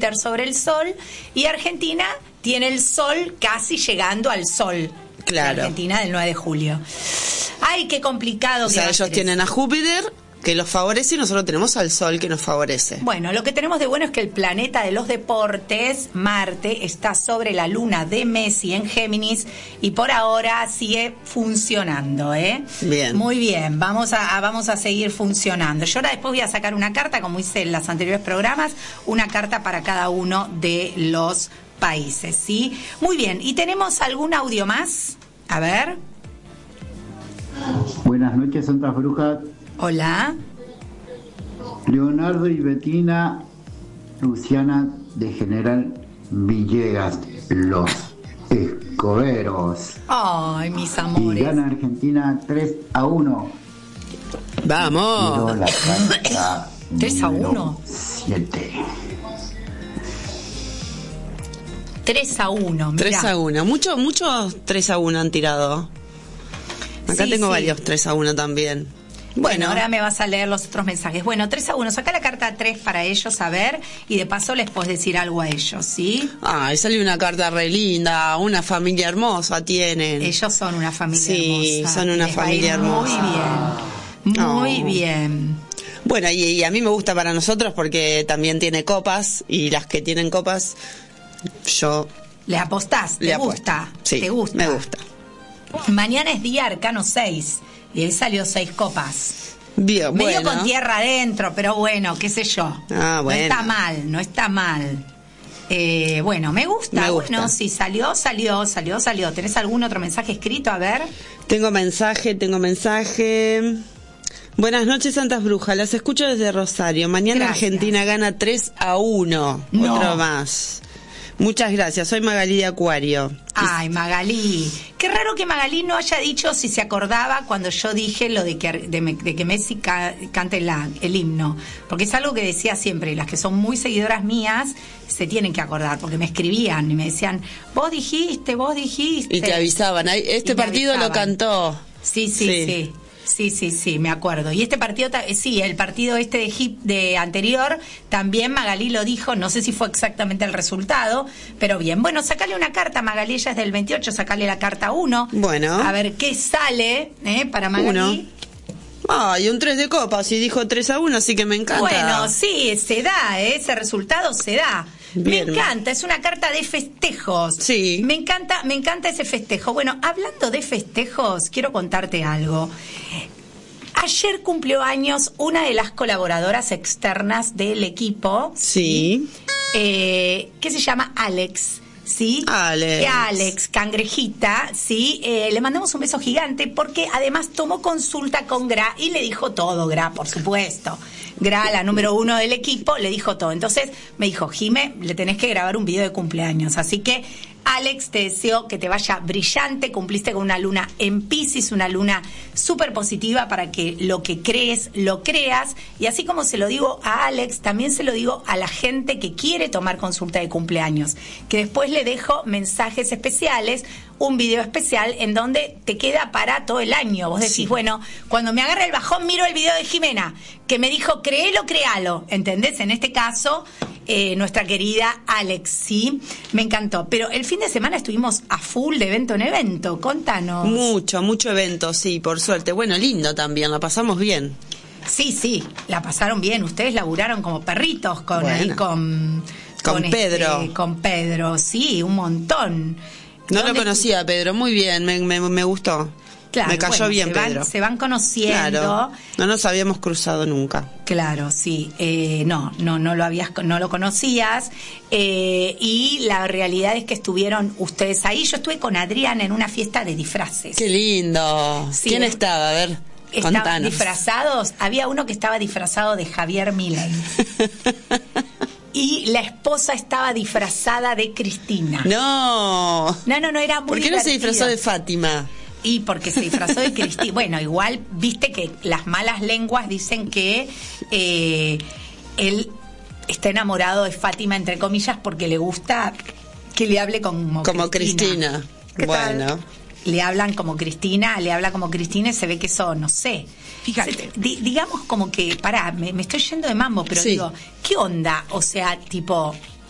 Júpiter sobre el Sol, y Argentina tiene el Sol casi llegando al Sol. Claro. De Argentina del 9 de julio. Ay, qué complicado. O sea, ellos tienen a Júpiter, que los favorece, y nosotros tenemos al Sol, que nos favorece. Bueno, lo que tenemos de bueno es que el planeta de los deportes, Marte, está sobre la luna de Messi en Géminis, y por ahora sigue funcionando, ¿eh? Bien. Muy bien, vamos a seguir funcionando. Yo ahora después voy a sacar una carta, como hice en los anteriores programas, una carta para cada uno de los países, ¿sí? Muy bien, ¿y tenemos algún audio más? A ver. Buenas noches, Santas Brujas. Hola. Leonardo y Betina, Luciana de General Villegas, los escoberos. Ay, mis amores. Y gana Argentina 3-1. ¡Vamos! Tiró la carta 3-1. 7. 3-1. 3-1. Muchos 3-1 han tirado. Acá tengo varios 3-1 también. Bueno, ahora me vas a leer los otros mensajes. Bueno, 3-1, saca la carta 3 para ellos, a ver, y de paso les puedes decir algo a ellos, ¿sí? Ay, salió una carta re linda, una familia hermosa tienen. Ellos son una familia hermosa. Sí, son una familia hermosa. Muy bien, muy bien. Bueno, y a mí me gusta para nosotros porque también tiene copas, y las que tienen copas, yo... ¿Le apostás? ¿Te gusta? Sí, ¿te gusta? Me gusta. Mañana es día arcano 6. Y ahí salió 6 copas. Bien, medio con tierra adentro, pero bueno, qué sé yo. Bueno. No está mal. Bueno, me gusta. Bueno, si salió. ¿Tenés algún otro mensaje escrito? A ver. Tengo mensaje. Buenas noches, Santas Brujas. Las escucho desde Rosario. Mañana gracias. Argentina gana 3-1. No. Otro más. Muchas gracias. Soy Magalí de Acuario. Ay, Magalí. Qué raro que Magalí no haya dicho si se acordaba cuando yo dije lo de que Messi cante el himno. Porque es algo que decía siempre. Las que son muy seguidoras mías se tienen que acordar. Porque me escribían y me decían, vos dijiste. Y te avisaban. Este partido lo cantó. Sí, me acuerdo. Y este partido, el partido de anterior, también Magalí lo dijo, no sé si fue exactamente el resultado, pero bien. Bueno, sacale una carta, Magalí, ella es del 28, sacale la carta 1. Bueno. A ver qué sale para Magalí. Ay, un 3 de copas, y dijo 3-1, así que me encanta. Bueno, sí, se da, ese resultado se da. Bien. Me encanta, es una carta de festejos. Sí. Me encanta ese festejo. Bueno, hablando de festejos, quiero contarte algo. Ayer cumplió años una de las colaboradoras externas del equipo. Sí. Que se llama Alex. ¿Sí? Alex, cangrejita, ¿sí? Le mandamos un beso gigante porque además tomó consulta con Gra y le dijo todo, Gra, por supuesto. Gra, la número 1 del equipo, le dijo todo. Entonces me dijo, Jime, le tenés que grabar un video de cumpleaños. Así que, Alex, te deseo que te vaya brillante. Cumpliste con una luna en Piscis, una luna súper positiva para que lo que crees, lo creas. Y así como se lo digo a Alex, también se lo digo a la gente que quiere tomar consulta de cumpleaños. Que después le dejo mensajes especiales, un video especial en donde te queda para todo el año. Vos decís, bueno, cuando me agarre el bajón miro el video de Jimena, que me dijo, créelo, créalo. ¿Entendés? En este caso, nuestra querida Alex, ¿sí? Me encantó. Pero el fin de semana estuvimos a full de evento en evento. Contanos. Mucho evento, sí, por suerte. Bueno, lindo también, la pasamos bien. Sí, la pasaron bien. Ustedes laburaron como perritos con Pedro. Con Pedro, sí, un montón. No lo conocía, Pedro, muy bien, me gustó. Claro, me cayó bien, Pedro. Se van conociendo. Claro, no nos habíamos cruzado nunca. Claro, sí. No lo conocías. Y la realidad es que estuvieron ustedes ahí. Yo estuve con Adrián en una fiesta de disfraces. ¡Qué lindo! Sí, ¿quién estaba? A ver, estaban disfrazados. Había uno que estaba disfrazado de Javier Milei. Y la esposa estaba disfrazada de Cristina. No, era muy ¿por qué divertido. No se disfrazó de Fátima? Y porque se disfrazó de Cristina. Bueno, igual, viste que las malas lenguas dicen que él está enamorado de Fátima, entre comillas, porque le gusta que le hable como Cristina. Bueno. Tal? Le hablan como Cristina, le habla como Cristina y se ve que eso, no sé. Fíjate. Digamos como que, me estoy yendo de mambo, pero sí. Digo, ¿qué onda? O sea, tipo,